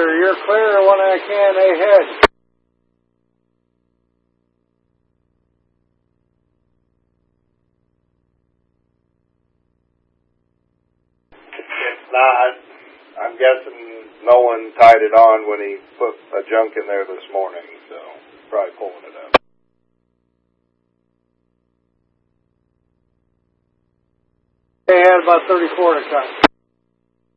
You're clear when I can ahead. It's not. I'm guessing no one tied it on when he put a junk in there this morning, so probably pulling it up. They had about 34 to cut.